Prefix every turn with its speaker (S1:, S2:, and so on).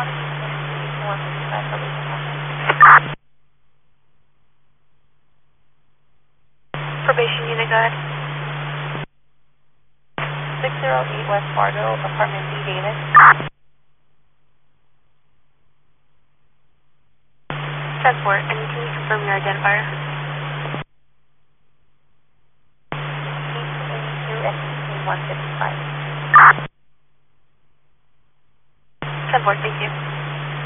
S1: Probation unit, go ahead. 608 West Fargo, apartment B, Davis. Transport, and can you confirm your identifier? P282 SCP 155. Transport, thank you.